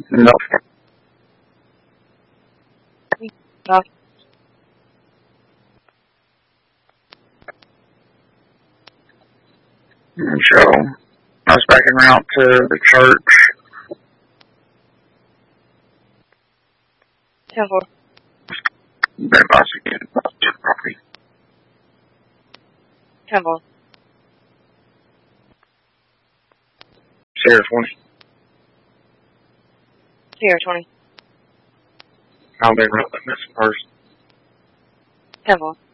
No. So, I was back en route to the church. 10-4. Then I was again about the property. 10-4. Sierra 20. Sierra 20. I'll be around that missing person. 10-4.